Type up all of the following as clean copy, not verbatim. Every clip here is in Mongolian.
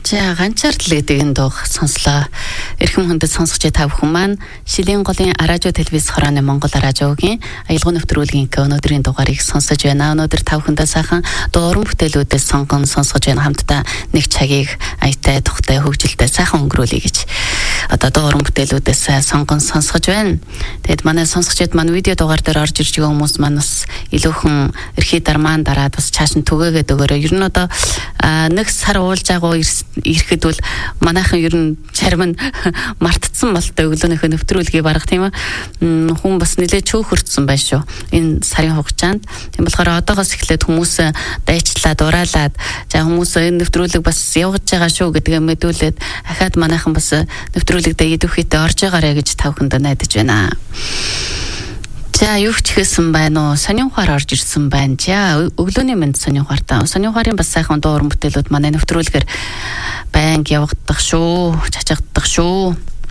За ганцаардлыг дэгэн дуух сонслоо. Эрхэм хүндэт сонсогч та бүхэн маань Шилийн голын радио телевиз хорооны Монгол радиогийн аялал нэвтрүүлгийн өнөөдрийн дугаарыг сонсож байна. Өнөөдөр та бүхэндээ сайхан дуу уран бүтээлүүдээс сонгон сонсгож байна. Хамтдаа нэг цагийг аятай тухтай хөгжилтэй сайхан өнгөрүүлье гэж дуу уран бүтээлүүдээс сонгон сонсгож байна. Тэгэд манай сонсогчид маань видео дугаар дээр орж ирж байгаа хүмүүс маань бас илүүхэн эрхий дармаан дараад бас чааш нь түгээгээд өгөөрэй. Ер нь нэг сар уулж агуу ирэхэд бол манайхан ер нь чарим нь мартцсан болтой өглөөнийхөө нэвтрүүлгийг барах тийм ээ. Хүн бас нэлээд чөөхөрцсөн байна шүү. Энэ сарын хугацаанд. Тийм болохоор одоогоос эхлээд хүмүүс дайчлаад ураалаад за хүмүүс энэ нэвтрүүлэг бас явж байгаа шүү гэдгээ мэдүүлээд ахаад манайхан бас нэвтрүүлэг дээр идэвхийдээ орж байгаарэ гэж та бүхэнд найдаж байна. За юу ч хийсэн байна уу? Сонин ухаар орж ирсэн байна. За өглөөний мэнд сонин ухаартай. Сонин ухаарын бас сайхан дуу уран бүтээлүүд манай нэвтрүүлгээр байнг явагдах шүү, чачагдах шүү.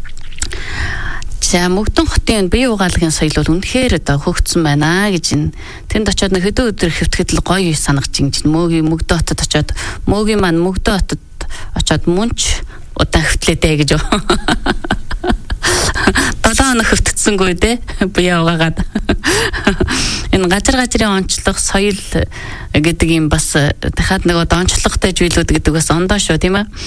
За Мөгдөн хотын бие угаалгын соёл бол үнэхээр хөгжсөн байна гэж энэ. Тэнд очиод нэг хэдэн өдөр хэвтгэхэд л гоё санагч ингэж мөөгийн Мөгдөн хотод очиод мөөгийн маань Мөгдөн хотод очиод мөнч удаан хэвтлээдэ гэж. 7 хоног хөвтцсэнгүй дээ бие угаагаад. Энэ газрын онцлог соёл гэдэг юм бас дахиад нэг онцлогтой зүйлүүд гэдэг бас ондоо шүү тийм ээ.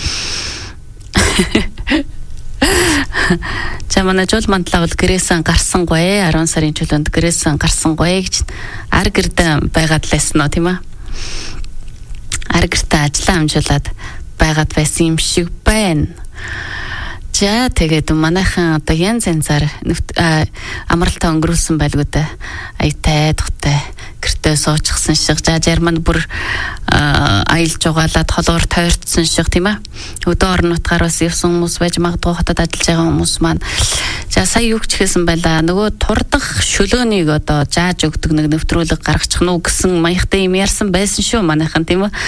За манай жол мандлаа бол гэрээсэн гарсангүй 10 сарын чөлөөнд гэрээсэн гарсангүй гэж ар гэрдэ байгаад лээсэн нь тийм ээ. Ар гэртээ ажиллаа амжуулаад байгаад байсан юм шиг байна. За тэгээд манайхан янз янзаар амралтаа өнгөрүүлсэн байлгүй дээ. Аятай тухтай гэртээ суучихсан шиг. За Жерманд бүр аялж угаалаад холоор тойрцсон шиг тийм ээ. Өдөө орон нутгаар бас явсан хүмүүс байж магадгүй хотод ажиллаж байгаа хүмүүс маань. За сая юу ч хийсэн байлаа. Нөгөө турдах шөлөөнийг зааж өгдөг нэг нэвтрүүлэг гаргачих нь уу гэсэн маягтай юм ярьсан байсан шүү манайхан тийм ээ.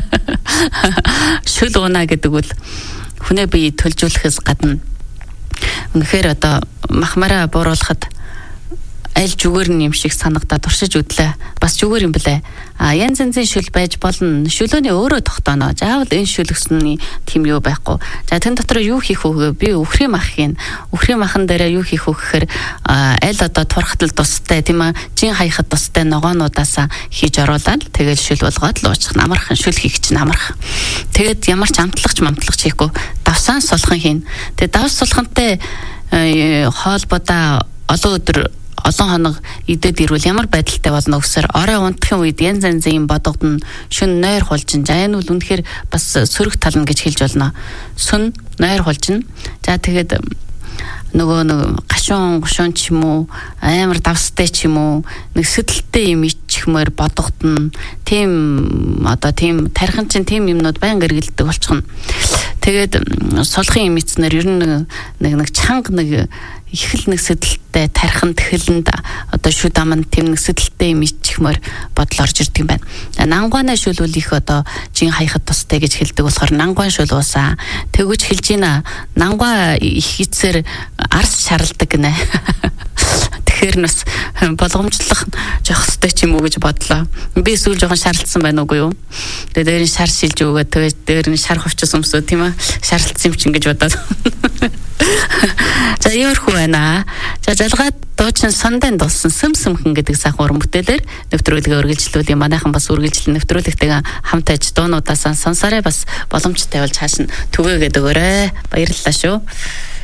Шөл унаа гэдэг бол хүнээ бие төлжүүлэхээс гадна үнэхээр махмараа бууруулахад аль зүгээр нь юм шиг санагдаад туршиж үдлээ. Бас зүгээр юм блэ. Янз янзын шүл байж болно. Шүлөөний өөрөө тогтооно. Заавал энэ шүл гэсний тийм юу байхгүй. За тэн дотор юу хийх вэ? Би үхрийн махын махан дээр юу хийх вэ гэхээр аль турхтал тустай тийм ээ. Жин хаяхад тустай ногоонуудаас хийж оруулаад тэгэл шүл болгоод л уучих амархан шүл хийх чинь амархан. Тэгэд ямар ч амтлагч хийхгүй. Давсаан сулхан хийн. Тэгээ давс сулхантай хоолбодоо олон хоног идэд ирвэл ямар байдалтай болно гэхээр орой унтахын үед янз янзын бодогдно шүн нойр хулжин. За энэ бол үнэхээр бас сөрөг тал нь гэж хэлж болно. Сүн нойр хулжин. За тэгээд нөгөө нэг гашуун ч юм уу амар давстай ч юм уу нэг сэдэлтэй юм ичхмээр бодогдно. Тийм тархин чинь тийм юмнууд байнга эргэлддэг болчихно. Тэгээд сулхын юм эцнэр ер нь нэг чанга нэг их л нэг сэдэлтэй тархин тэхэлэнд шүд аман тийм нэг сэдэлтэй юм ичихмээр бодол орж ирдэг юм байна. Нангуана шүл үл их жин хаяхад тустай гэж хэлдэг болохоор нангуан шүл уусаа. Тэгвч хэлж ийна нангуа их эцэр арс шаралдаг гинэ. Тэгэхээр нас болгомжлох жоох хөстэй ч юм уу гэж бодлоо. Би сүүл жоохон шаралцсан байна уугүй юу? Тэгээд дээр нь шар шилж өгөөд тэгээд дээр нь шар хувцас өмсөө тийм ээ. Шаралцсан юм чинь гэж бодоод. За яархуу байна. За залгаад дуучин сандан дулсан сөмсөмхэн гэдэг сайхан уран бүтээлээр нэвтрүүлгээ үргэлжлүүлээ. Манайхан бас үргэлжлэн нэвтрүүлэгтэйгээ хамт аж дуунуудаас сонсороо бас боломжтой болж хааш нь түгээгээд өгөөрэй. Баярлалаа шүү.